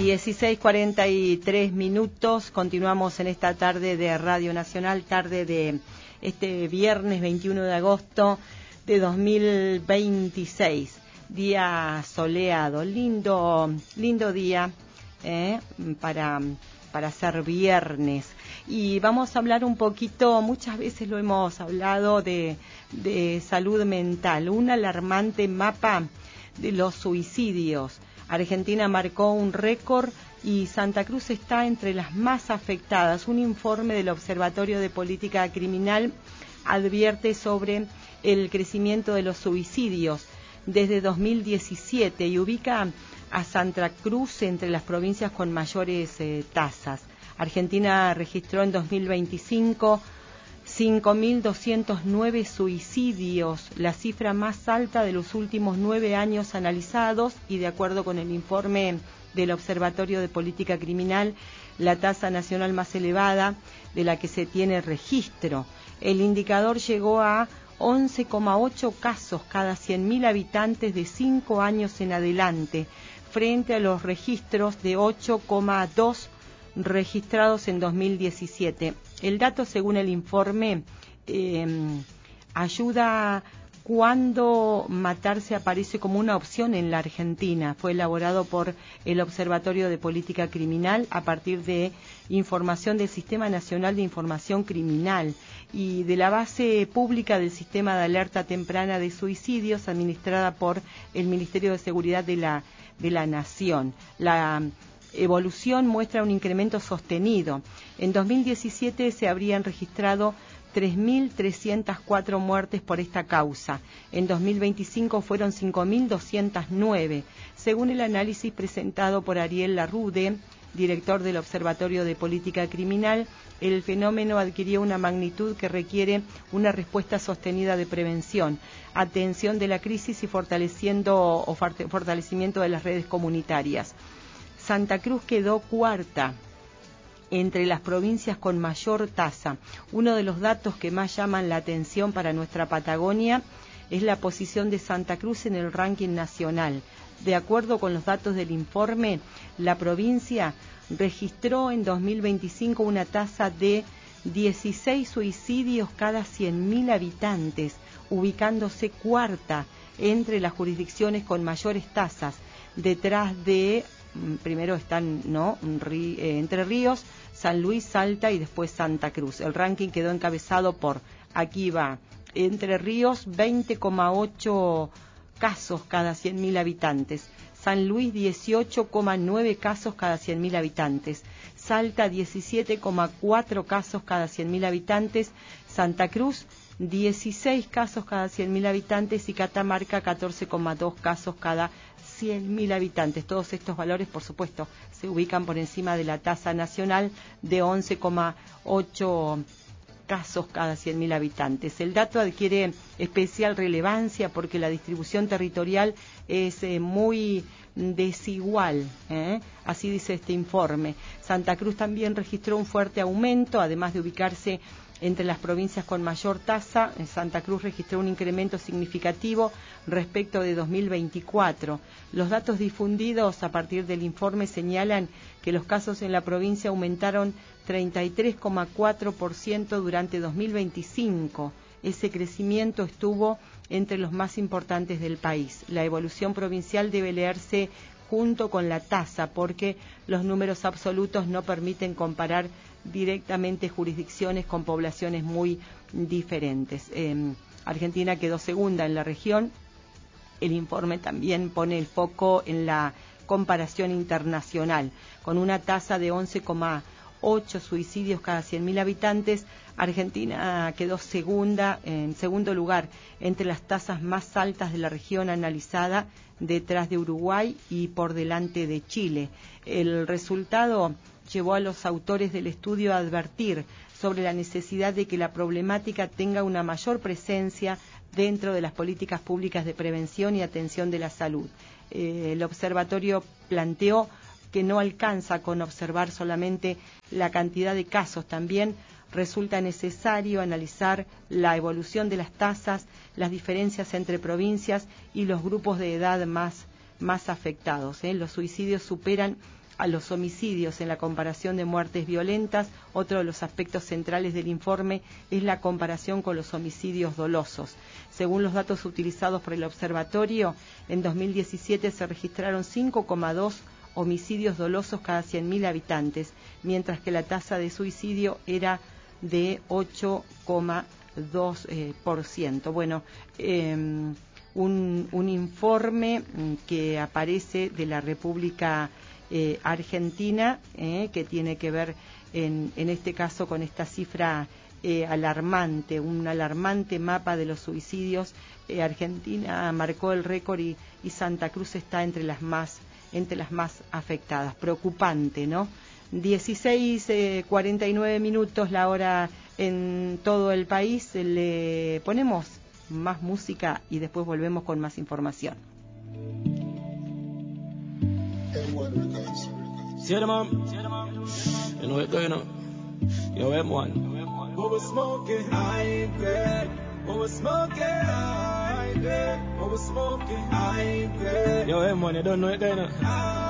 16:43, continuamos en esta tarde de Radio Nacional, tarde de este viernes 21 de agosto de 2026, día soleado, lindo día para ser viernes. Y vamos a hablar un poquito, muchas veces lo hemos hablado, de salud mental, un alarmante mapa de los suicidios. Argentina marcó un récord y Santa Cruz está entre las más afectadas. Un informe del Observatorio de Política Criminal advierte sobre el crecimiento de los suicidios desde 2017 y ubica a Santa Cruz entre las provincias con mayores tasas. Argentina registró en 2025 5.209 suicidios, la cifra más alta de los últimos 9 años analizados, y de acuerdo con el informe del Observatorio de Política Criminal, la tasa nacional más elevada de la que se tiene registro. El indicador llegó a 11,8 casos cada 100.000 habitantes de 5 años en adelante, frente a los registros de 8,2 registrados en 2017. El dato, según el informe, ayuda cuando matarse aparece como una opción en la Argentina. Fue elaborado por el Observatorio de Política Criminal a partir de información del Sistema Nacional de Información Criminal y de la base pública del Sistema de Alerta Temprana de Suicidios administrada por el Ministerio de Seguridad de la Nación. La evolución muestra un incremento sostenido. En 2017 se habrían registrado 3.304 muertes por esta causa. En 2025 fueron 5.209. Según el análisis presentado por Ariel Larrude, director del Observatorio de Política Criminal, el fenómeno adquirió una magnitud que requiere una respuesta sostenida de prevención, atención de la crisis y fortalecimiento de las redes comunitarias. Santa Cruz quedó cuarta entre las provincias con mayor tasa. Uno de los datos que más llaman la atención para nuestra Patagonia es la posición de Santa Cruz en el ranking nacional. De acuerdo con los datos del informe, la provincia registró en 2025 una tasa de 16 suicidios cada 100.000 habitantes, ubicándose cuarta entre las jurisdicciones con mayores tasas. Detrás de primero están Entre Ríos, San Luis, Salta y después Santa Cruz. El ranking quedó encabezado por, aquí va, Entre Ríos, 20,8 casos cada 100.000 habitantes. San Luis, 18,9 casos cada 100.000 habitantes. Salta, 17,4 casos cada 100.000 habitantes. Santa Cruz, 16 casos cada 100.000 habitantes y Catamarca 14,2 casos cada 100.000 habitantes. Todos estos valores, por supuesto, se ubican por encima de la tasa nacional de 11,8 casos cada 100.000 habitantes. El dato adquiere especial relevancia porque la distribución territorial es muy desigual, así dice este informe. Santa Cruz también registró un fuerte aumento, además de ubicarse entre las provincias con mayor tasa. Santa Cruz registró un incremento significativo respecto de 2024. Los datos difundidos a partir del informe señalan que los casos en la provincia aumentaron 33,4% durante 2025. Ese crecimiento estuvo entre los más importantes del país. La evolución provincial debe leerse junto con la tasa, porque los números absolutos no permiten comparar directamente jurisdicciones con poblaciones muy diferentes. Argentina quedó segunda en la región. El informe también pone el foco en la comparación internacional. Con una tasa de 11,8 suicidios cada 100.000 habitantes, Argentina quedó en segundo lugar entre las tasas más altas de la región analizada, detrás de Uruguay y por delante de Chile. El resultado llevó a los autores del estudio a advertir sobre la necesidad de que la problemática tenga una mayor presencia dentro de las políticas públicas de prevención y atención de la salud. El observatorio planteó que no alcanza con observar solamente la cantidad de casos, también resulta necesario analizar la evolución de las tasas, las diferencias entre provincias y los grupos de edad más afectados. Los suicidios superan a los homicidios en la comparación de muertes violentas. Otro de los aspectos centrales del informe es la comparación con los homicidios dolosos. Según los datos utilizados por el observatorio, en 2017 se registraron 5,2 homicidios dolosos cada 100.000 habitantes, mientras que la tasa de suicidio era de 8,2%. Bueno, un informe que aparece de la República Argentina, que tiene que ver en este caso con esta cifra alarmante, un alarmante mapa de los suicidios. Argentina marcó el récord y Santa Cruz está entre las más afectadas. Preocupante, ¿no? 16:49 minutos la hora en todo el país. Le ponemos más música y después volvemos con más información. Yo, money, don't know it,